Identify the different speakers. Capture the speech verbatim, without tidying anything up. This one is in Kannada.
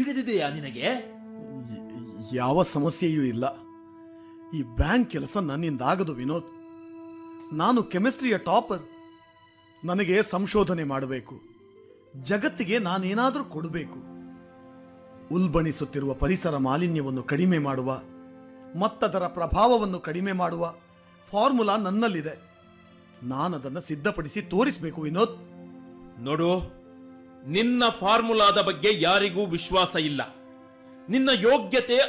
Speaker 1: ಹಿಡಿದಿದೆಯಾ ನಿನಗೆ?
Speaker 2: ಯಾವ ಸಮಸ್ಯೆಯೂ ಇಲ್ಲ. ಈ ಬ್ಯಾಂಕ್ ಕೆಲಸ ನನ್ನಿಂದಾಗದು ವಿನೋದ್. ನಾನು ಕೆಮಿಸ್ಟ್ರಿಯ ಟಾಪರ್. ನನಗೆ ಸಂಶೋಧನೆ ಮಾಡಬೇಕು. ಜಗತ್ತಿಗೆ ನಾನೇನಾದರೂ ಕೊಡಬೇಕು. ಉಲ್ಬಣಿಸುತ್ತಿರುವ ಪರಿಸರ ಮಾಲಿನ್ಯವನ್ನು ಕಡಿಮೆ ಮಾಡುವ ಮತ್ತದರ ಪ್ರಭಾವವನ್ನು ಕಡಿಮೆ ಮಾಡುವ ಫಾರ್ಮುಲಾ ನನ್ನಲ್ಲಿದೆ. ನಾನದನ್ನು ಸಿದ್ಧಪಡಿಸಿ ತೋರಿಸಬೇಕು ವಿನೋದ್.
Speaker 1: ನೋಡು, ನಿನ್ನ ಫಾರ್ಮುಲಾದ ಬಗ್ಗೆ ಯಾರಿಗೂ ವಿಶ್ವಾಸ ಇಲ್ಲ. ನಿನ್ನ ಯೋಗ್ಯತೆ